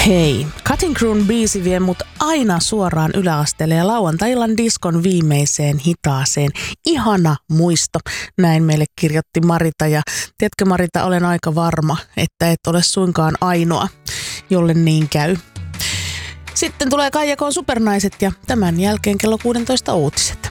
Hei, Cutting Crewn biisi vie mut aina suoraan yläasteelle ja lauantai-illan diskon viimeiseen hitaaseen. Ihana muisto, näin meille kirjoitti Marita. Ja tiedätkö Marita, olen aika varma, että et ole suinkaan ainoa, jolle niin käy. Sitten tulee Kaija K:n Supernaiset ja tämän jälkeen kello 16 uutiset.